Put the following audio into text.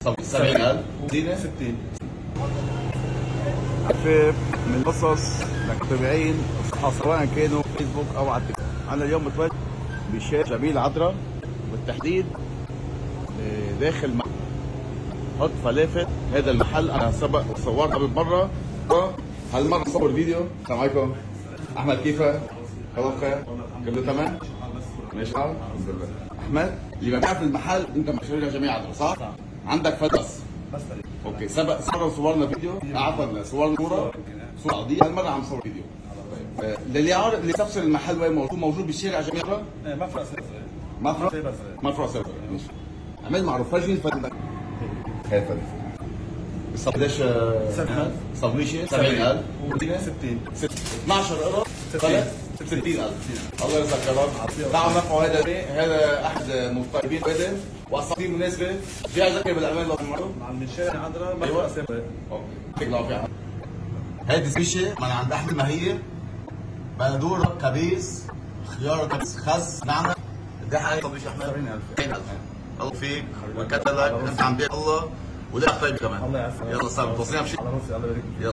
70,000 مدينة 60. عفيف من القصص للمتابعين الصفحة سواء كانوا فيسبوك او على التيك توك. انا اليوم متواجد بشارع جميل عذراء بالتحديد داخل حط فلافل. هذا المحل انا سبق وصورت قبل مرة، هالمرة صور فيديو. السلام عليكم احمد، كيفك؟ كله بخير؟ كله تمام؟ ماشي الحال؟ الحمد لله. احمد اللي بتعرف المحل انت من شارع جميل عذراء صح؟ عندك فلس بس فريق. اوكي. سبق صورنا فيديو، عفوا صورنا صورة عادية، هالمرة عم صور فيديو. اللي يعرف اللي يستفسر المحل وين موجود بالشارع جميع عذراء؟ مفرق سيرفر. مفرق سيرفر. ماشي. عمل معروف فرجي الفلفل. هاي فلفل. قديش؟ 70,000. صبليشة 70,000 مدينة 60. 12 قرط 60,000. الله يرزقك يا رب. تعالوا نرفعوا هذا احد المطالبين هذا واساطير مناسبه. جاي اذكر بالاعمال لو مرة من شارع عذراء مفرق سيرفر. اوكي يعطيك العافيه. هذه سبيشه من عند احمد مهير، بندوره، كبيس، خيار، كبيس، خس، نعناع. قد ايه حقيقي صبيشه احمد؟ 70,000. الله فيك ويكتر لك، انت عم بيك الله ولك طيب كمان. الله يعافيك. يلا صار توصينا بشيء. الله يبارك فيك. يلا